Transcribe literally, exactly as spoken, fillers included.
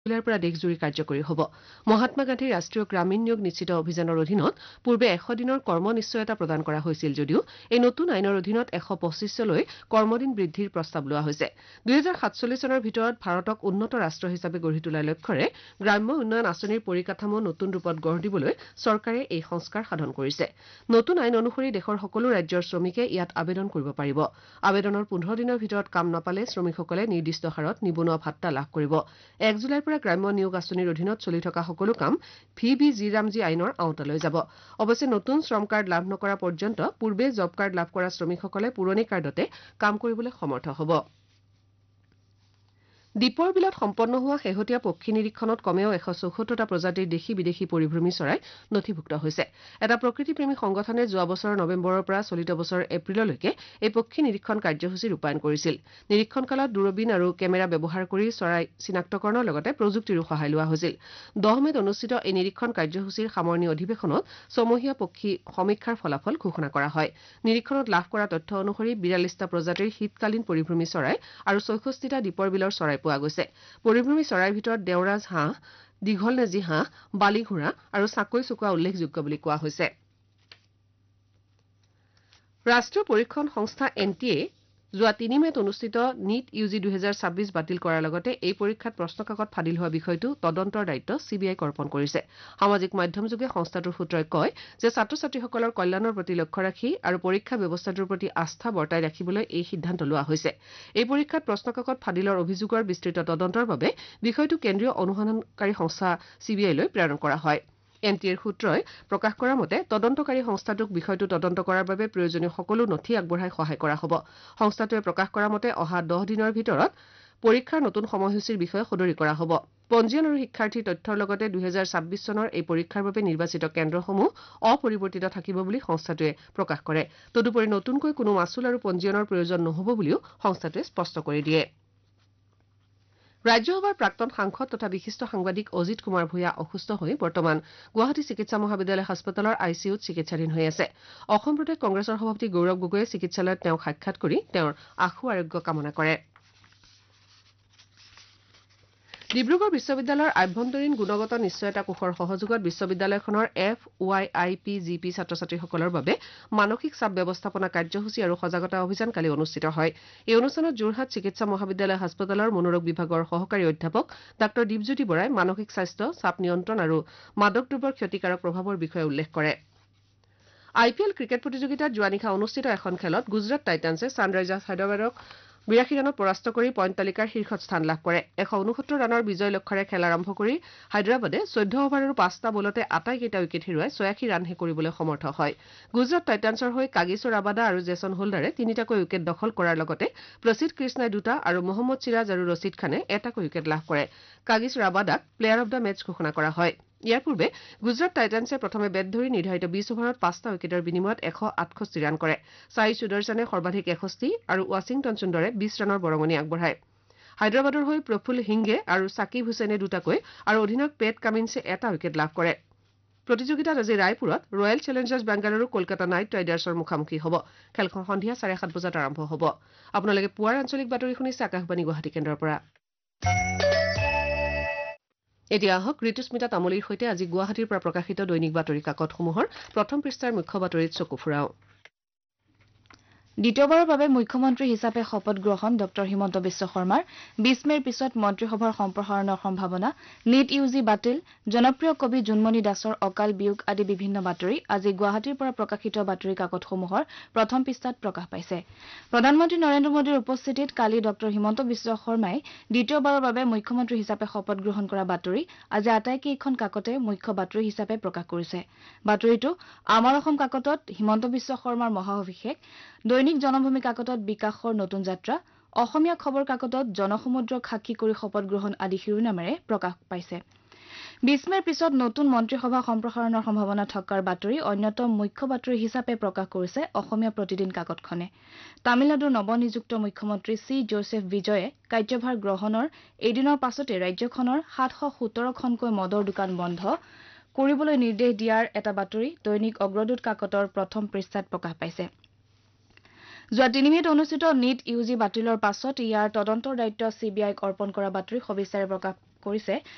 জুলাইৰ পৰা দেশজুৰি কাৰ্যকৰী হ'ব। মহাত্মা গান্ধী ৰাষ্ট্ৰীয় গ্ৰামীণ নিয়োগ নিশ্চিত অভিযানৰ অধীনত পূৰ্বে এশ দিনৰ কৰ্ম নিশ্চয়তা প্ৰদান কৰা হৈছিল যদিও এই নতুন আইনৰ অধীনত এশ পঁচিছলৈ কৰ্মদিন বৃদ্ধিৰ প্ৰস্তাৱ লোৱা হৈছে। দুহেজাৰ সাতচল্লিছ চনৰ ভিতৰত ভাৰতক উন্নত ৰাষ্ট্ৰ হিচাপে গঢ়ি তোলাৰ লক্ষ্যৰে গ্ৰাম্য উন্নয়ন আঁচনিৰ পৰিকাঠামো নতুন ৰূপত গঢ় দিবলৈ চৰকাৰে এই সংস্কাৰ সাধন কৰিছে। নতুন আইন অনুসৰি দেশৰ সকলো ৰাজ্যৰ শ্ৰমিকে ইয়াত আবেদন কৰিব পাৰিব। আবেদনৰ পোন্ধৰ দিনৰ ভিতৰত কাম নাপালে শ্ৰমিকসকলে নিৰ্দিষ্ট হাৰত নিবনুৱা ভাট্টা লাভ কৰিব। এক জুলাইৰ পৰা গ্ৰাম্য নিয়োগ আঁচনিৰ অধীনত চলি থকা সকলো কাম ভি বি জি ৰামজী আইনৰ আওতালৈ যাব। অৱশ্যে নতুন শ্ৰম কাৰ্ড লাভ নকৰা পৰ্যন্ত পূৰ্বে জব কাৰ্ড লাভ কৰা শ্ৰমিকসকলে পুৰণি কাৰ্ডতে কাম কৰিবলৈ সমৰ্থ হ'ব। দীপৰ বিলত সম্পন্ন হোৱা শেহতীয়া পক্ষী নিৰীক্ষণত কমেও এশ চৌসত্তৰটা প্ৰজাতিৰ দেশী বিদেশী পৰিভ্ৰমী চৰাই নথিভুক্ত হৈছে। এটা প্ৰকৃতিপ্ৰেমী সংগঠনে যোৱা বছৰৰ নৱেম্বৰৰ পৰা চলিত বছৰৰ এপ্ৰিললৈকে এই পক্ষী নিৰীক্ষণ কাৰ্যসূচী ৰূপায়ণ কৰিছিল। নিৰীক্ষণ কালত দূৰবীণ আৰু কেমেৰা ব্যৱহাৰ কৰি চৰাই চিনাক্তকৰণৰ লগতে প্ৰযুক্তিৰো সহায় লোৱা হৈছিল। দহ মেত অনুষ্ঠিত এই নিৰীক্ষণ কাৰ্যসূচীৰ সামৰণি অধিৱেশনত ছমহীয়া পক্ষী সমীক্ষাৰ ফলাফল ঘোষণা কৰা হয়। নিৰীক্ষণত লাভ কৰা তথ্য অনুসৰি বিৰাল্লিছটা প্ৰজাতিৰ শীতকালীন পৰিভ্ৰমী চৰাই আৰু ছয়ষষ্ঠিটা দীপৰ বিলৰ চৰাই পোৱা গৈছে। পৰিভ্ৰমী চৰাইৰ ভিতৰত দেওৰাজ হাঁহ, দীঘল নেজী হাঁহ, বালিঘোঁৰা আৰু চাকৈ চুকুৱা উল্লেখযোগ্য বুলি কোৱা হৈছে। ৰাষ্ট্ৰীয় পৰীক্ষণ সংস্থা এন টি এ যোৱা তিনি মেত অনুষ্ঠিত নিট ইউ জি দুহেজাৰ ছাব্বিছ বাতিল কৰাৰ লগতে এই পৰীক্ষাত প্ৰশ্নকাকত ফাদিল হোৱা বিষয়টো তদন্তৰ দায়িত্ব চি বি আইক অৰ্পণ কৰিছে। সামাজিক মাধ্যমযোগে সংস্থাটোৰ সূত্ৰই কয় যে ছাত্ৰ ছাত্ৰীসকলৰ কল্যাণৰ প্ৰতি লক্ষ্য ৰাখি আৰু পৰীক্ষা ব্যৱস্থাটোৰ প্ৰতি আস্থা বৰ্তাই ৰাখিবলৈ এই সিদ্ধান্ত লোৱা হৈছে। এই পৰীক্ষাত প্ৰশ্নকাকত ফাদিলৰ অভিযোগৰ বিস্তৃত তদন্তৰ বাবে বিষয়টো কেন্দ্ৰীয় অনুসন্ধানকাৰী সংস্থা চি বি আইলৈ প্ৰেৰণ কৰা হয়। এন টি এৰ সূত্ৰই প্ৰকাশ কৰা মতে তদন্তকাৰী সংস্থাটোক বিষয়টো তদন্ত কৰাৰ বাবে প্ৰয়োজনীয় সকলো নথি আগবঢ়াই সহায় কৰা হ'ব। সংস্থাটোৱে প্ৰকাশ কৰা মতে অহা দহ দিনৰ ভিতৰত পৰীক্ষাৰ নতুন সময়সূচীৰ বিষয়ে সদৰি কৰা হ'ব। পঞ্জীয়ন আৰু শিক্ষাৰ্থীৰ তথ্যৰ লগতে দুহেজাৰ ছাব্বিছ চনৰ এই পৰীক্ষাৰ বাবে নিৰ্বাচিত কেন্দ্ৰসমূহ অপৰিৱৰ্তিত থাকিব বুলি সংস্থাটোৱে প্ৰকাশ কৰে। তদুপৰি নতুনকৈ কোনো মাচুল আৰু পঞ্জীয়নৰ প্ৰয়োজন নহ'ব বুলিও সংস্থাটোৱে স্পষ্ট কৰি দিয়ে। ৰাজ্যসভাৰ প্ৰাক্তন সাংসদ তথা বিশিষ্ট সাংবাদিক অজিত কুমাৰ ভূঞা অসুস্থ হৈ বৰ্তমান গুৱাহাটী চিকিৎসা মহাবিদ্যালয় হাস্পতালৰ আই চি ইউত চিকিৎসাধীন হৈ আছে। অসম প্ৰদেশ কংগ্ৰেছৰ সভাপতি গৌৰৱ গগৈয়ে চিকিৎসালয়ত তেওঁক সাক্ষাৎ কৰি তেওঁৰ আশু আৰোগ্য কামনা কৰে। ডিব্ৰুগড় বিশ্ববিদ্যালয়ৰ আভ্যন্তৰীণ গুণগত নিশ্চয়তা কোষৰ সহযোগত বিশ্ববিদ্যালয়খনৰ এফ ৱাই আই পি জি পি ছাত্ৰ ছাত্ৰীসকলৰ বাবে মানসিক চাপ ব্যৱস্থাপনা কাৰ্যসূচী আৰু সজাগতা অভিযান কালি অনুষ্ঠিত হয়। এই অনুষ্ঠানত যোৰহাট চিকিৎসা মহাবিদ্যালয় হাস্পতালৰ মনোৰোগ বিভাগৰ সহকাৰী অধ্যাপক ডাঃ দীপজ্যোতি বৰাই মানসিক স্বাস্থ্য, চাপ নিয়ন্ত্ৰণ আৰু মাদক দ্ৰব্যৰ ক্ষতিকাৰক প্ৰভাৱৰ বিষয়ে উল্লেখ কৰে। আই পি এল ক্ৰিকেট প্ৰতিযোগিতাত যোৱা নিশা অনুষ্ঠিত এখন খেলত গুজৰাট টাইটান্ছে ছানৰাইজাৰ্ছ হায়দৰাবাদক বিৰাশী ৰানত পৰাস্ত কৰি পইণ্ট তালিকাৰ শীৰ্ষত স্থান লাভ কৰে। এশ ঊনসত্তৰ ৰানৰ বিজয় লক্ষ্যৰে খেল আৰম্ভ কৰি হায়দৰাবাদে চৈধ্য অভাৰ আৰু পাঁচটা বলতে আটাইকেইটা উইকেট হেৰুৱাই ছয়াশী ৰানহে কৰিবলৈ সমৰ্থ হয়। গুজৰাট টাইটান্ছৰ হৈ কাগিছো ৰাবাদা আৰু জেছন হোল্ডাৰে তিনিটাকৈ উইকেট দখল কৰাৰ লগতে প্ৰসিদ্ধ কৃষ্ণাই দুটা আৰু মহম্মদ চিৰাজ আৰু ৰছিদ খানে এটাকৈ উইকেট লাভ কৰে। কাগিছো ৰাবাদাক প্লেয়াৰ অব দ্য মেচ ঘোষণা কৰা হয়। ইয়াৰ পূৰ্বে গুজৰাট টাইটান্ছে প্ৰথমে বেট ধৰি নিৰ্ধাৰিত বিছ অভাৰত পাঁচটা উইকেটৰ বিনিময়ত এশ আঠষষ্ঠি ৰান কৰে। ছাই সুদৰ্শনে সৰ্বাধিক এষষ্ঠি আৰু ৱাশ্বিংটন সুন্দৰে বিছ ৰানৰ বৰঙণি আগবঢ়ায়। হায়দৰাবাদৰ হৈ প্ৰফুল্ল হিংগে আৰু সাকিব হুছেইনে দুটাকৈ আৰু অধিনায়ক পেট কামিন্সে এটা উইকেট লাভ কৰে। প্ৰতিযোগিতাত আজি ৰায়পুৰত royal Challengers Bengaluru Kolkata night ৰাইডাৰ্ছৰ মুখামুখি হ'ব। খেলখন সন্ধিয়া চাৰে সাত বজাত আৰম্ভ হ'ব। আপোনালোকে পুৱাৰ আঞ্চলিক বাতৰি শুনিছে আকাশবাণী গুৱাহাটী কেন্দ্ৰৰ পৰা। এতিয়া আহক ঋতুস্মিতা তামুলীৰ সৈতে আজি গুৱাহাটীৰ পৰা প্ৰকাশিত দৈনিক বাতৰি কাকতসমূহৰ প্ৰথম পৃষ্ঠাৰ মুখ্য বাতৰিত চকু ফুৰাওঁ। দ্বিতীয়বাৰৰ বাবে মুখ্যমন্ত্ৰী হিচাপে শপত গ্ৰহণ ডঃ হিমন্ত বিশ্ব শৰ্মাৰ বিছ মেৰ পিছত মন্ত্ৰীসভাৰ সম্প্ৰসাৰণৰ সম্ভাৱনা, নিট ইউ জি বাতিল, জনপ্ৰিয় কবি জোনমণি দাসৰ অকাল বিয়োগ আদি বিভিন্ন বাতৰি আজি গুৱাহাটীৰ পৰা প্ৰকাশিত বাতৰি কাকতসমূহৰ প্ৰথম পৃষ্ঠাত প্ৰকাশ পাইছে। প্ৰধানমন্ত্ৰী নৰেন্দ্ৰ মোদীৰ উপস্থিতিত কালি ডঃ হিমন্ত বিশ্ব শৰ্মাই দ্বিতীয়বাৰৰ বাবে মুখ্যমন্ত্ৰী হিচাপে শপত গ্ৰহণ কৰা বাতৰি আজি আটাইকেইখন কাকতে মুখ্য বাতৰি হিচাপে প্ৰকাশ কৰিছে। বাতৰিটো আমাৰ অসম কাকতত হিমন্ত বিশ্ব শৰ্মাৰ মহাঅভিষেক, দৈনিক জনমভূমি কাকতত বিকাশৰ নতুন যাত্ৰা, অসমীয়া খবৰ কাকতত জনসমুদ্ৰক সাক্ষী কৰি শপত গ্ৰহণ আদি শিৰোনামেৰে প্ৰকাশ পাইছে। বিছ মেৰ পিছত নতুন মন্ত্ৰীসভা সম্প্ৰসাৰণৰ সম্ভাৱনা থকাৰ বাতৰি অন্যতম মুখ্য বাতৰি হিচাপে প্ৰকাশ কৰিছে অসমীয়া প্ৰতিদিন কাকতখনে। তামিলনাডুৰ নৱনিযুক্ত মুখ্যমন্ত্ৰী চি জোচেফ বিজয়ে কাৰ্যভাৰ গ্ৰহণৰ এদিনৰ পাছতে ৰাজ্যখনৰ সাতশ সোতৰখনকৈ মদৰ দোকান বন্ধ কৰিবলৈ নিৰ্দেশ দিয়াৰ এটা বাতৰি দৈনিক অগ্ৰদূত কাকতৰ প্ৰথম পৃষ্ঠাত প্ৰকাশ পাইছে। যোৱা তিনি মেত অনুষ্ঠিত নিট ইউ জি বাতিলৰ পাছত ইয়াৰ তদন্তৰ দায়িত্ব চি বি আইক অৰ্পণ কৰা বাতৰি সবিস্তাৰে প্ৰকাশ কৰিছে